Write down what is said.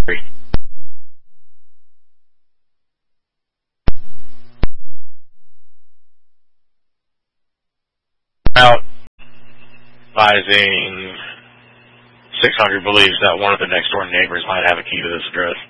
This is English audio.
Out advising 600 believes that one of the next door neighbors might have a key to this address.